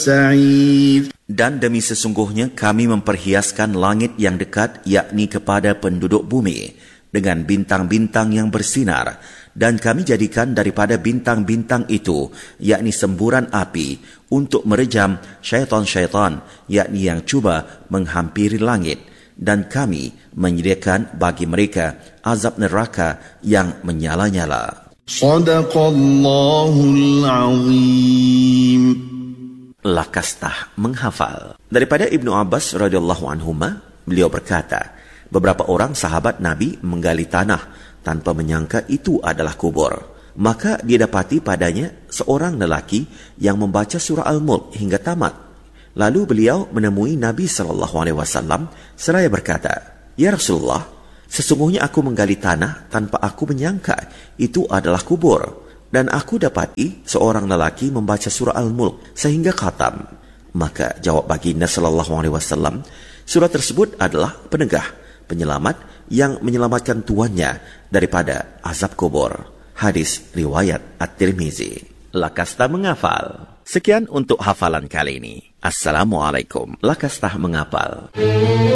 سعير. Dan demi sesungguhnya kami memperhiaskan langit yang dekat, yakni kepada penduduk bumi, dengan bintang-bintang yang bersinar, dan kami jadikan daripada bintang-bintang itu, yakni semburan api, untuk merejam syaitan-syaitan, yakni yang cuba menghampiri langit, dan kami menyediakan bagi mereka azab neraka yang menyala-nyala. Sadaqallahul Azim. Lakastah menghafal. Daripada Ibnu Abbas radhiyallahu anhuma, beliau berkata, beberapa orang sahabat Nabi menggali tanah tanpa menyangka itu adalah kubur. Maka dia dapati padanya seorang lelaki yang membaca surah Al-Mulk hingga tamat. Lalu beliau menemui Nabi SAW seraya berkata, "Ya Rasulullah, sesungguhnya aku menggali tanah tanpa aku menyangka itu adalah kubur. Dan aku dapati seorang lelaki membaca surah Al-Mulk sehingga khatam." Maka jawab baginda SAW, surah tersebut adalah penegah, penyelamat yang menyelamatkan tuannya daripada azab kubur. Hadis riwayat At-Tirmizi. Lakastah menghafal. Sekian untuk hafalan kali ini. Assalamualaikum. Lakastah menghafal.